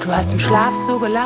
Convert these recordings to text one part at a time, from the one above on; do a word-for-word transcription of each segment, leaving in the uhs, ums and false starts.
Du hast im Schlaf so gelacht.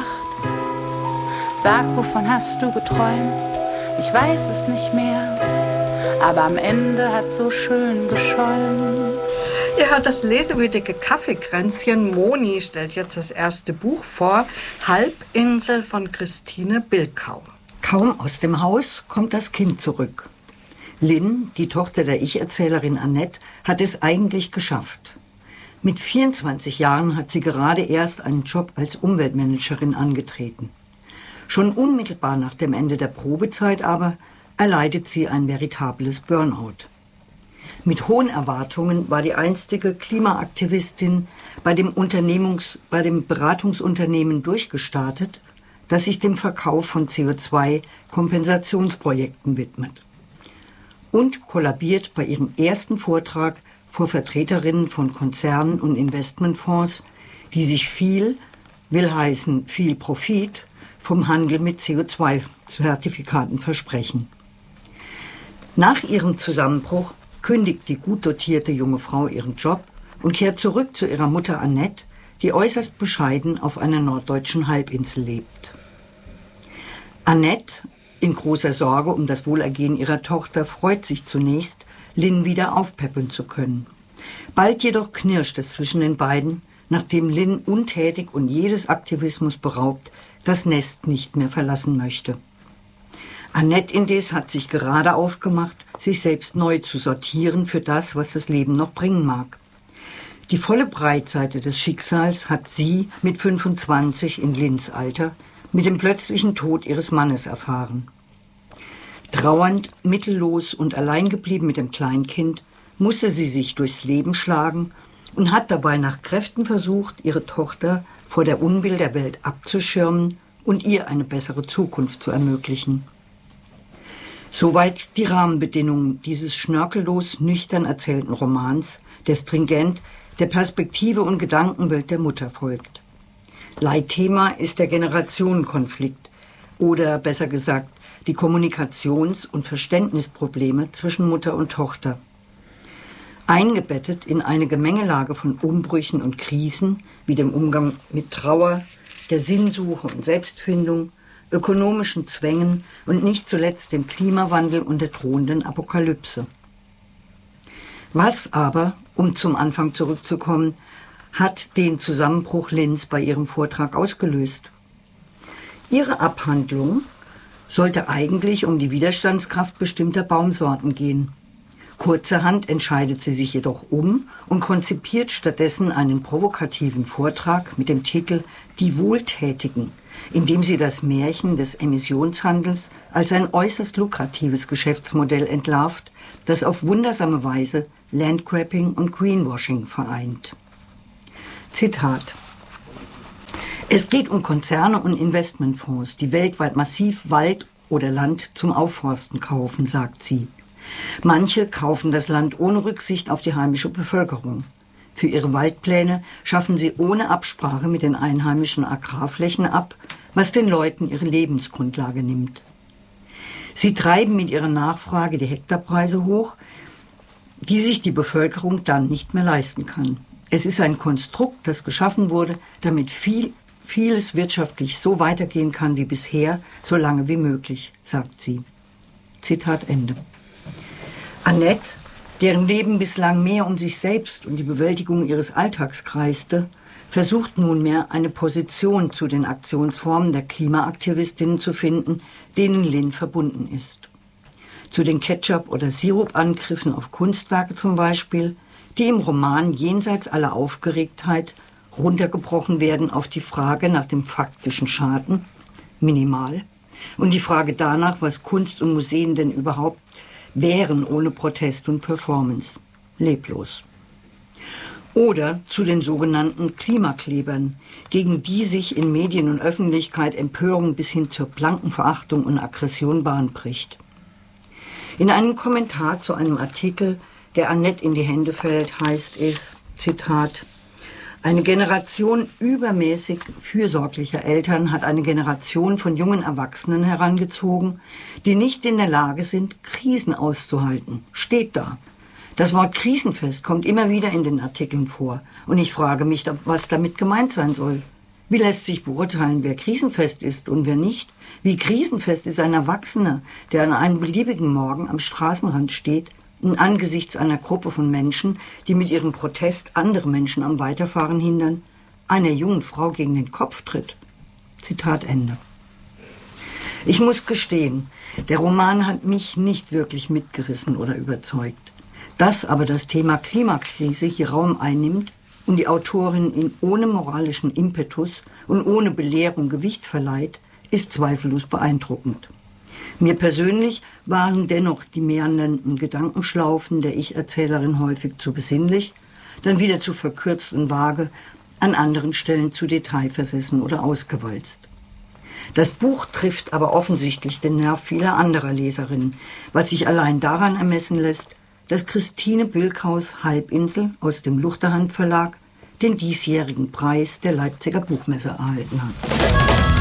Sag, wovon hast du geträumt? Ich weiß es nicht mehr, aber am Ende hat so schön geschäumt. Ja, das lesewütige Kaffeekränzchen Moni stellt jetzt das erste Buch vor, Halbinsel von Christine Bilkau. Kaum aus dem Haus kommt das Kind zurück. Lynn, die Tochter der Ich-Erzählerin Annette, hat es eigentlich geschafft. Mit vierundzwanzig Jahren hat sie gerade erst einen Job als Umweltmanagerin angetreten. Schon unmittelbar nach dem Ende der Probezeit aber erleidet sie ein veritables Burnout. Mit hohen Erwartungen war die einstige Klimaaktivistin bei dem, Unternehmungs-, bei dem Beratungsunternehmen durchgestartet, das sich dem Verkauf von C O zwei Kompensationsprojekten widmet. Und kollabiert bei ihrem ersten Vortrag vor Vertreterinnen von Konzernen und Investmentfonds, die sich viel, will heißen viel Profit, vom Handel mit C O zwei Zertifikaten versprechen. Nach ihrem Zusammenbruch kündigt die gut dotierte junge Frau ihren Job und kehrt zurück zu ihrer Mutter Annette, die äußerst bescheiden auf einer norddeutschen Halbinsel lebt. Annette, in großer Sorge um das Wohlergehen ihrer Tochter, freut sich zunächst, Lynn wieder aufpäppeln zu können. Bald jedoch knirscht es zwischen den beiden, nachdem Lynn untätig und jedes Aktivismus beraubt das Nest nicht mehr verlassen möchte. Annette indes hat sich gerade aufgemacht, sich selbst neu zu sortieren für das, was das Leben noch bringen mag. Die volle Breitseite des Schicksals hat sie mit fünfundzwanzig in Lynns Alter mit dem plötzlichen Tod ihres Mannes erfahren. Trauernd, mittellos und allein geblieben mit dem Kleinkind, musste sie sich durchs Leben schlagen und hat dabei nach Kräften versucht, ihre Tochter vor der Unbill der Welt abzuschirmen und ihr eine bessere Zukunft zu ermöglichen. Soweit die Rahmenbedingungen dieses schnörkellos nüchtern erzählten Romans, der stringent der Perspektive und Gedankenwelt der Mutter folgt. Leitthema ist der Generationenkonflikt oder besser gesagt die Kommunikations- und Verständnisprobleme zwischen Mutter und Tochter. Eingebettet in eine Gemengelage von Umbrüchen und Krisen wie dem Umgang mit Trauer, der Sinnsuche und Selbstfindung, ökonomischen Zwängen und nicht zuletzt dem Klimawandel und der drohenden Apokalypse. Was aber, um zum Anfang zurückzukommen, hat den Zusammenbruch Lynns bei ihrem Vortrag ausgelöst? Ihre Abhandlung sollte eigentlich um die Widerstandskraft bestimmter Baumsorten gehen. Kurzerhand entscheidet sie sich jedoch um und konzipiert stattdessen einen provokativen Vortrag mit dem Titel »Die Wohltätigen«, in dem sie das Märchen des Emissionshandels als ein äußerst lukratives Geschäftsmodell entlarvt, das auf wundersame Weise Landgrabbing und Greenwashing vereint. Zitat: Es geht um Konzerne und Investmentfonds, die weltweit massiv Wald oder Land zum Aufforsten kaufen, sagt sie. Manche kaufen das Land ohne Rücksicht auf die heimische Bevölkerung. Für ihre Waldpläne schaffen sie ohne Absprache mit den einheimischen Agrarflächen ab, was den Leuten ihre Lebensgrundlage nimmt. Sie treiben mit ihrer Nachfrage die Hektarpreise hoch, die sich die Bevölkerung dann nicht mehr leisten kann. Es ist ein Konstrukt, das geschaffen wurde, damit viel, vieles wirtschaftlich so weitergehen kann wie bisher, so lange wie möglich, sagt sie. Zitat Ende. Annette, deren Leben bislang mehr um sich selbst und die Bewältigung ihres Alltags kreiste, versucht nunmehr eine Position zu den Aktionsformen der Klimaaktivistinnen zu finden, denen Lynn verbunden ist. Zu den Ketchup- oder Sirup-Angriffen auf Kunstwerke zum Beispiel, die im Roman jenseits aller Aufgeregtheit runtergebrochen werden auf die Frage nach dem faktischen Schaden, minimal, und die Frage danach, was Kunst und Museen denn überhaupt wären ohne Protest und Performance, leblos. Oder zu den sogenannten Klimaklebern, gegen die sich in Medien und Öffentlichkeit Empörung bis hin zur blanken Verachtung und Aggression Bahn bricht. In einem Kommentar zu einem Artikel, der Annette in die Hände fällt, heißt es, Zitat: Eine Generation übermäßig fürsorglicher Eltern hat eine Generation von jungen Erwachsenen herangezogen, die nicht in der Lage sind, Krisen auszuhalten. Steht da. Das Wort krisenfest kommt immer wieder in den Artikeln vor. Und ich frage mich, was damit gemeint sein soll. Wie lässt sich beurteilen, wer krisenfest ist und wer nicht? Wie krisenfest ist ein Erwachsener, der an einem beliebigen Morgen am Straßenrand steht und angesichts einer Gruppe von Menschen, die mit ihrem Protest andere Menschen am Weiterfahren hindern, einer jungen Frau gegen den Kopf tritt? Zitat Ende. Ich muss gestehen, der Roman hat mich nicht wirklich mitgerissen oder überzeugt. Dass aber das Thema Klimakrise hier Raum einnimmt und die Autorin ihn ohne moralischen Impetus und ohne Belehrung Gewicht verleiht, ist zweifellos beeindruckend. Mir persönlich waren dennoch die meandernden Gedankenschlaufen der Ich-Erzählerin häufig zu besinnlich, dann wieder zu verkürzt und vage, an anderen Stellen zu detailversessen oder ausgewalzt. Das Buch trifft aber offensichtlich den Nerv vieler anderer Leserinnen, was sich allein daran ermessen lässt, dass Christine Bilkhaus Halbinsel aus dem Luchterhand Verlag den diesjährigen Preis der Leipziger Buchmesse erhalten hat.